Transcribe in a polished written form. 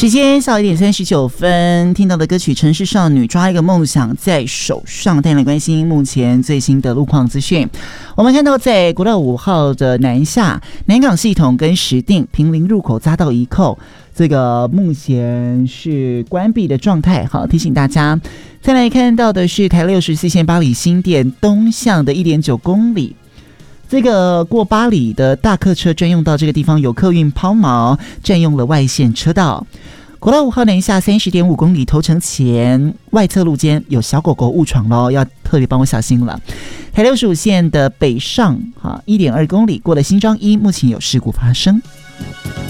时间下午1点39分，听到的歌曲《城市少女抓一个梦想在手上》，带来关心目前最新的路况资讯。我们看到在国道5号的南下南港系统跟石碇坪林入口匝道一扣，这个目前是关闭的状态。好，提醒大家。再来看到的是台64线八里新店东向的 1.9 公里。这个过八里的大客车专用道这个地方有客运抛锚，占用了外线车道。国道5号南下 30.5 公里头城前外侧路间有小狗狗误闯咯，要特别帮我小心了。台65线的北上1.2 公里过了新庄一，目前有事故发生。